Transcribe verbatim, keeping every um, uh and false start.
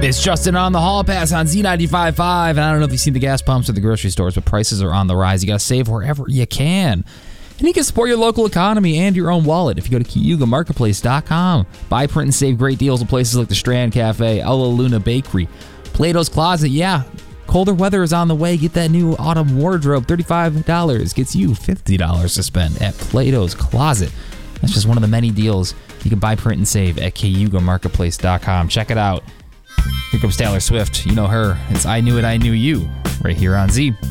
It's Justin on the Hall Pass on Z ninety-five point five. And I don't know if you've seen the gas pumps at the grocery stores, but prices are on the rise. You got to save wherever you can. And you can support your local economy and your own wallet if you go to Cayuga Marketplace dot com. Buy, print, and save great deals at places like the Strand Cafe, Ella Luna Bakery, Plato's Closet. Yeah, colder weather is on the way. Get that new autumn wardrobe. thirty-five dollars gets you fifty dollars to spend at Plato's Closet. That's just one of the many deals you can buy, print, and save at Cayuga Marketplace dot com. Check it out. Here comes Taylor Swift. You know her. It's I Knew It, I Knew You, right here on Z.